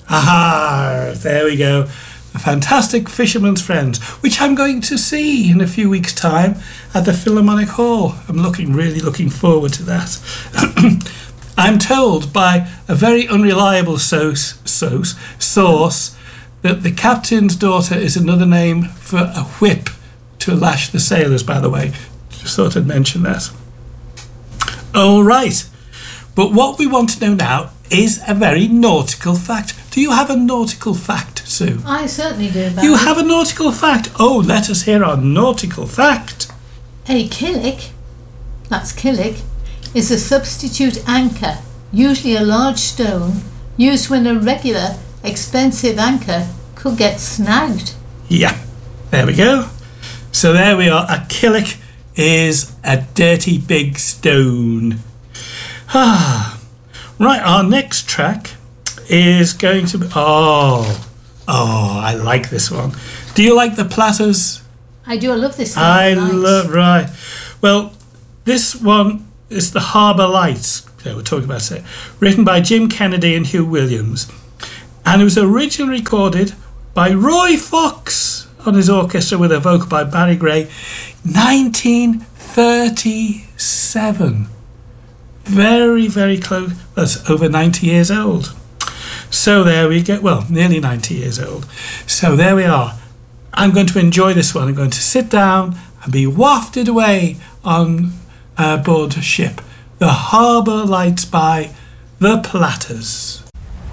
Ah, there we go. The Fantastic Fisherman's Friends, which I'm going to see in a few weeks' time at the Philharmonic Hall. I'm really looking forward to that. I'm told by a very unreliable source that the captain's daughter is another name for a whip to lash the sailors, by the way. Just thought I'd mention that. All right. But what we want to know now is a very nautical fact. Do you have a nautical fact, Sue? I certainly do. Barry. You have a nautical fact? Oh, let us hear our nautical fact. A killick, that's killick, is a substitute anchor, usually a large stone, used when a regular, expensive anchor could get snagged. Yeah, there we go. So there we are. A killick is a dirty big stone. Right, our next track is going to be... Oh, I like this one. Do you like the Platters? I do. I love this song. Right. Well, this one is the Harbour Lights. So we're talking about it. Written by Jim Kennedy and Hugh Williams. And it was originally recorded by Roy Fox on his orchestra with a vocal by Barry Gray. 1937. Very, very close. That's over 90 years old. So there we go. Well, nearly 90 years old. So there we are. I'm going to enjoy this one. I'm going to sit down and be wafted away on board ship. The Harbour Lights by the Platters.